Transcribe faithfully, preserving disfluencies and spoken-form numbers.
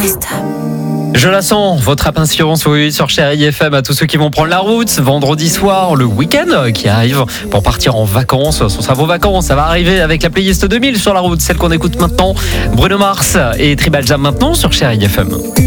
Je la sens, votre impatience, oui, sur Chérie F M, à tous ceux qui vont prendre la route vendredi soir, le week-end qui arrive pour partir en vacances. Ce sera vos vacances, ça va arriver avec la playlist deux mille sur la route, celle qu'on écoute maintenant. Bruno Mars et Tribal Jam maintenant sur Chérie F M.